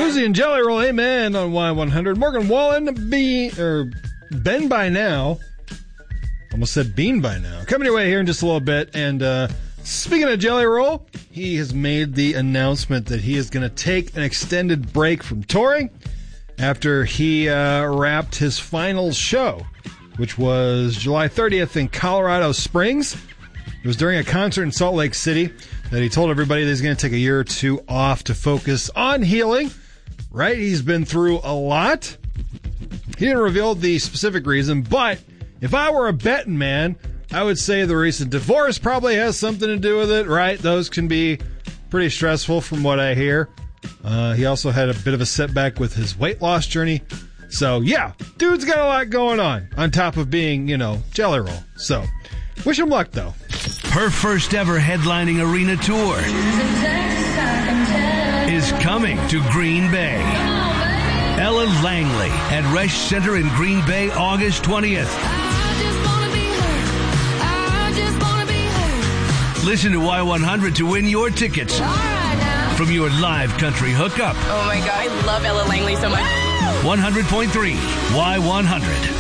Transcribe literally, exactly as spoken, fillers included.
Boozy and Jelly Roll, amen, on Y one hundred. Morgan Wallen, be, or Ben by now. Almost said Bean by now. Coming your way here in just a little bit. And uh, speaking of Jelly Roll, he has made the announcement that he is going to take an extended break from touring after he uh, wrapped his final show, which was July thirtieth in Colorado Springs. It was during a concert in Salt Lake City that he told everybody that he's going to take a year or two off to focus on healing. Right? He's been through a lot. He didn't reveal the specific reason, but if I were a betting man, I would say the recent divorce probably has something to do with it, right? Those can be pretty stressful from what I hear. Uh, he also had a bit of a setback with his weight loss journey. So, yeah, dude's got a lot going on, on top of being, you know, Jelly Roll. So, wish him luck, though. Her first ever headlining arena tour is coming to Green Bay. Ella Langley at Resch Center in Green Bay, August twentieth. Listen to Y one hundred to win your tickets from your live country hookup. Oh my God, I love Ella Langley so much. one hundred point three Y one hundred.